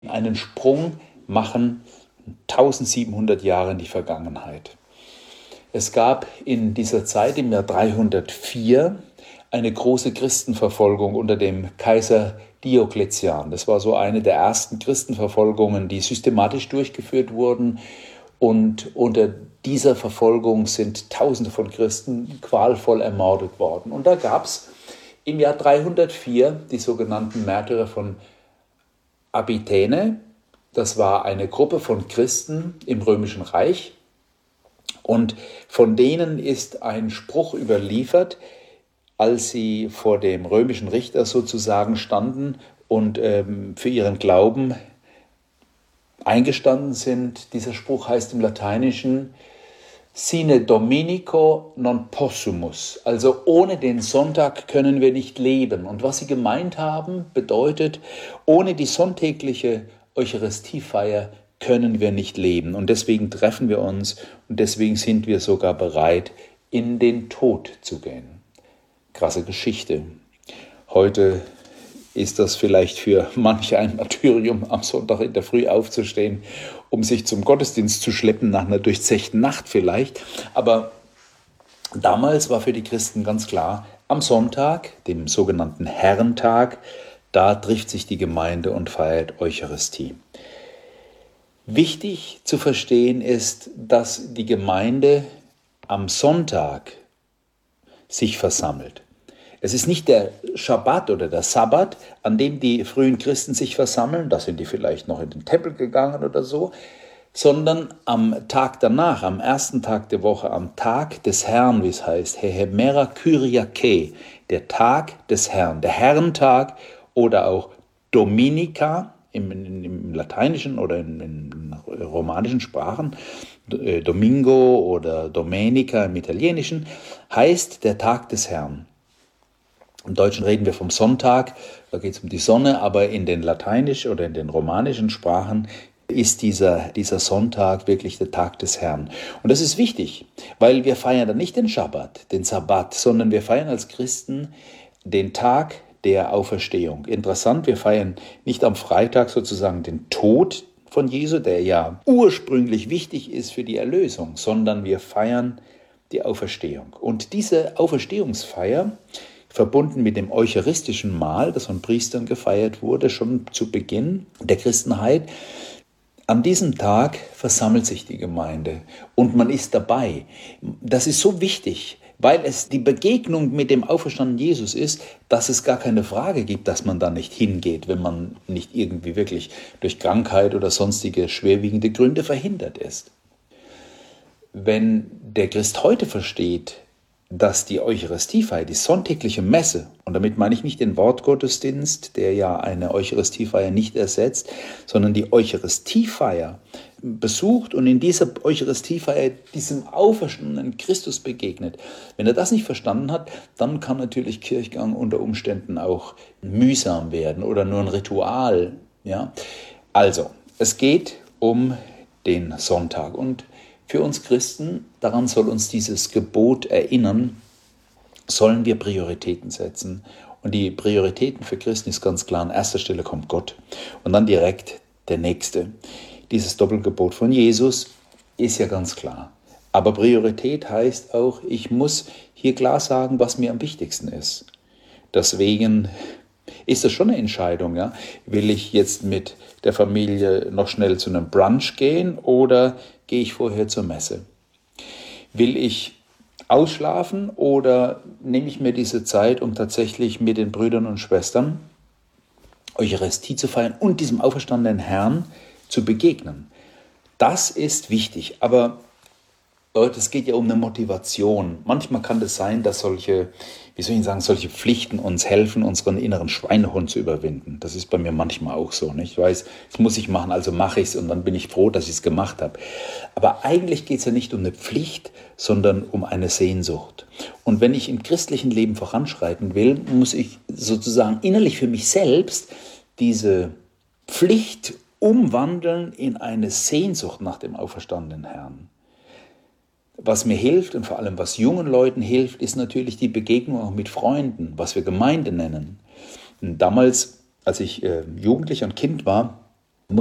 einen Sprung machen, 1700 Jahre in die Vergangenheit. Es gab in dieser Zeit, im Jahr 304, eine große Christenverfolgung unter dem Kaiser Diokletian. Das war so eine der ersten Christenverfolgungen, die systematisch durchgeführt wurden. Und unter dieser Verfolgung sind Tausende von Christen qualvoll ermordet worden. Und da gab es im Jahr 304 die sogenannten Märtyrer von Abitäne. Das war eine Gruppe von Christen im Römischen Reich. Und von denen ist ein Spruch überliefert, als sie vor dem römischen Richter sozusagen standen und für ihren Glauben eingestanden sind. Dieser Spruch heißt im Lateinischen sine Dominico non possumus, also ohne den Sonntag können wir nicht leben. Und was sie gemeint haben, bedeutet, ohne die sonntägliche Eucharistiefeier können wir nicht leben. Und deswegen treffen wir uns und deswegen sind wir sogar bereit, in den Tod zu gehen. Krasse Geschichte. Heute ist das vielleicht für manch ein Martyrium, am Sonntag in der Früh aufzustehen, um sich zum Gottesdienst zu schleppen, nach einer durchzechten Nacht vielleicht. Aber damals war für die Christen ganz klar, am Sonntag, dem sogenannten Herrentag, da trifft sich die Gemeinde und feiert Eucharistie. Wichtig zu verstehen ist, dass die Gemeinde am Sonntag sich versammelt. Es ist nicht der Schabbat oder der Sabbat, an dem die frühen Christen sich versammeln, da sind die vielleicht noch in den Tempel gegangen oder so, sondern am Tag danach, am ersten Tag der Woche, am Tag des Herrn, wie es heißt, Hehemera Kyriake, der Tag des Herrn, der Herrentag oder auch Dominica im Lateinischen oder in romanischen Sprachen, Domingo oder Domenica im Italienischen, heißt der Tag des Herrn. Im Deutschen reden wir vom Sonntag, da geht es um die Sonne, aber in den lateinischen oder in den romanischen Sprachen ist dieser Sonntag wirklich der Tag des Herrn. Und das ist wichtig, weil wir feiern dann nicht den Sabbat, sondern wir feiern als Christen den Tag der Auferstehung. Interessant, wir feiern nicht am Freitag sozusagen den Tod von Jesu, der ja ursprünglich wichtig ist für die Erlösung, sondern wir feiern die Auferstehung. Und diese Auferstehungsfeier, verbunden mit dem eucharistischen Mahl, das von Priestern gefeiert wurde, schon zu Beginn der Christenheit, an diesem Tag versammelt sich die Gemeinde und man ist dabei. Das ist so wichtig, weil es die Begegnung mit dem auferstandenen Jesus ist, dass es gar keine Frage gibt, dass man da nicht hingeht, wenn man nicht irgendwie wirklich durch Krankheit oder sonstige schwerwiegende Gründe verhindert ist. Wenn der Christ heute versteht, dass die Eucharistiefeier, die sonntägliche Messe, und damit meine ich nicht den Wortgottesdienst, der ja eine Eucharistiefeier nicht ersetzt, sondern die Eucharistiefeier besucht und in dieser Eucharistiefeier diesem auferstandenen Christus begegnet. Wenn er das nicht verstanden hat, dann kann natürlich Kirchgang unter Umständen auch mühsam werden oder nur ein Ritual. Ja? Also, es geht um den Sonntag und für uns Christen, daran soll uns dieses Gebot erinnern, sollen wir Prioritäten setzen. Und die Prioritäten für Christen ist ganz klar, an erster Stelle kommt Gott und dann direkt der Nächste. Dieses Doppelgebot von Jesus ist ja ganz klar. Aber Priorität heißt auch, ich muss hier klar sagen, was mir am wichtigsten ist. Deswegen ist das schon eine Entscheidung. Ja? Will ich jetzt mit der Familie noch schnell zu einem Brunch gehen oder gehe ich vorher zur Messe? Will ich ausschlafen oder nehme ich mir diese Zeit, um tatsächlich mit den Brüdern und Schwestern Eucharistie zu feiern und diesem auferstandenen Herrn zu begegnen? Das ist wichtig, aber Leute, es geht ja um eine Motivation. Manchmal kann es sein, dass solche Pflichten uns helfen, unseren inneren Schweinehund zu überwinden. Das ist bei mir manchmal auch so. Ich weiß, das muss ich machen, also mache ich es und dann bin ich froh, dass ich es gemacht habe. Aber eigentlich geht es ja nicht um eine Pflicht, sondern um eine Sehnsucht. Und wenn ich im christlichen Leben voranschreiten will, muss ich sozusagen innerlich für mich selbst diese Pflicht umwandeln in eine Sehnsucht nach dem auferstandenen Herrn. Was mir hilft und vor allem was jungen Leuten hilft, ist natürlich die Begegnung auch mit Freunden, was wir Gemeinde nennen. Und damals, als ich Jugendlicher und Kind war,